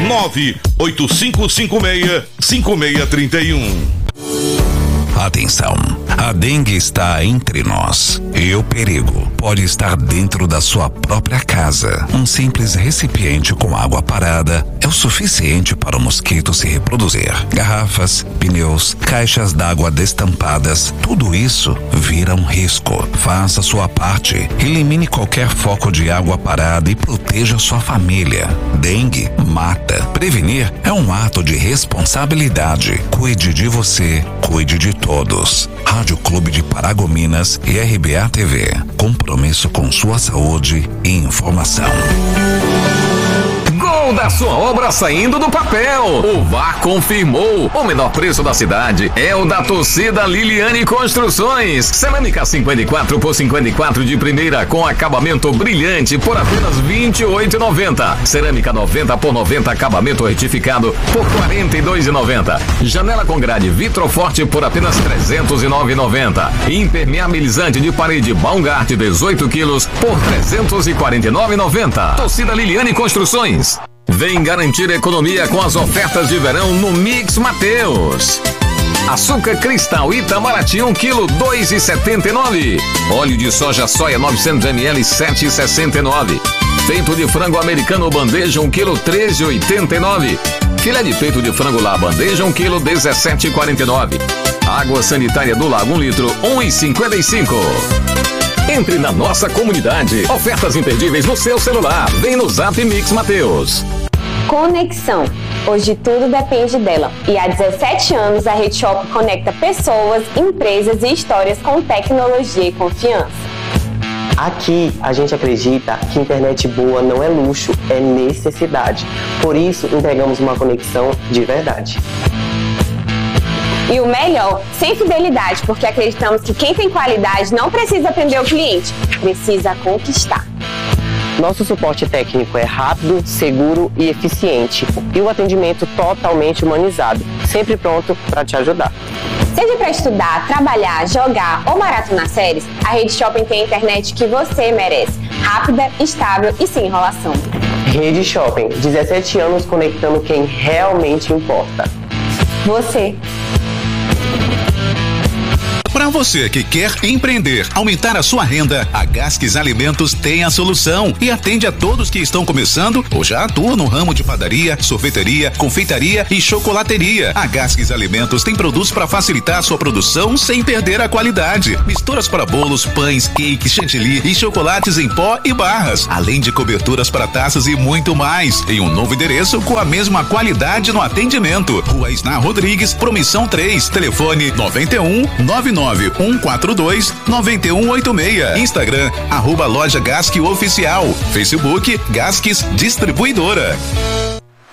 98556-5631. Atenção, a dengue está entre nós e o perigo pode estar dentro da sua própria casa. Um simples recipiente com água parada é o suficiente para o mosquito se reproduzir. Garrafas, pneus, caixas d'água destampadas, tudo isso vira um risco. Faça sua parte, elimine qualquer foco de água parada e proteja sua família. Dengue mata. Prevenir é um ato de responsabilidade. Cuide de você, cuide de todos. Rádio Clube de Paragominas e RBA TV. Compromisso com sua saúde e informação. Gol da sua obra saindo do papel. O VAR confirmou. O menor preço da cidade é o da torcida Liliane Construções. Cerâmica 54 por 54 de primeira com acabamento brilhante por apenas R$ 28,90. Cerâmica 90 por 90 acabamento retificado por R$ 42,90. Janela com grade Vitroforte por apenas R$ 309,90. Impermeabilizante de parede Baumgart 18 quilos por R$ 349,90. Torcida Liliane Construções. Vem garantir economia com as ofertas de verão no Mix Mateus. Açúcar cristal Itamaraty 1 kg 2,79. Óleo de soja 900 ml 7,69. Peito de frango americano bandeja 1 kg 13,89. Filé de peito de frango lá bandeja 1 kg 17,49. Água sanitária do Lago 1 litro 1,55. Entre na nossa comunidade. Ofertas imperdíveis no seu celular. Vem no Zap Mix Mateus. Conexão. Hoje tudo depende dela. E há 17 anos a Rede Shop conecta pessoas, empresas e histórias com tecnologia e confiança. Aqui a gente acredita que internet boa não é luxo, é necessidade. Por isso entregamos uma conexão de verdade. E o melhor, sem fidelidade, porque acreditamos que quem tem qualidade não precisa atender o cliente, precisa conquistar. Nosso suporte técnico é rápido, seguro e eficiente. E o atendimento totalmente humanizado, sempre pronto para te ajudar. Seja para estudar, trabalhar, jogar ou maratonar séries, a Rede Shopping tem a internet que você merece. Rápida, estável e sem enrolação. Rede Shopping, 17 anos conectando quem realmente importa. Você. Para você que quer empreender, aumentar a sua renda, a Gasques Alimentos tem a solução e atende a todos que estão começando ou já atuam no ramo de padaria, sorveteria, confeitaria e chocolateria. A Gasques Alimentos tem produtos para facilitar a sua produção sem perder a qualidade. Misturas para bolos, pães, cakes, chantilly e chocolates em pó e barras, além de coberturas para taças e muito mais. Em um novo endereço com a mesma qualidade no atendimento. Rua Isnar Rodrigues, Promissão 3, telefone 91-142-9186. Instagram, @loja Gasque Oficial. Facebook, Gasques Distribuidora.